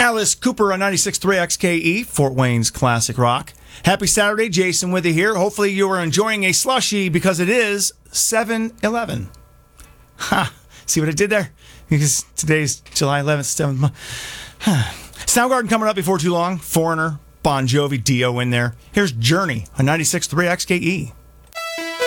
Alice Cooper on 96.3 XKE, Fort Wayne's Classic Rock. Happy Saturday, Jason with you here. Hopefully you are enjoying a slushie because it is 7-11. Ha! See what I did there? Because today's July 11th, 7th month. Soundgarden coming up before too long. Foreigner, Bon Jovi, Dio in there. Here's Journey on 96.3 XKE.